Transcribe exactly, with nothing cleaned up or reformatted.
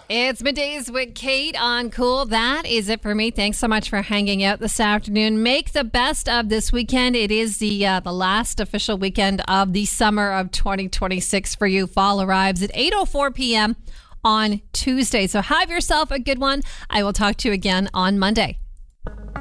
It's Middays with Kate on Cool. That is it for me. Thanks so much for hanging out this afternoon. Make the best of this weekend. It is the uh, the last official weekend of the summer of twenty twenty-six for you. Fall arrives at eight oh four p.m. on Tuesday. So have yourself a good one. I will talk to you again on Monday.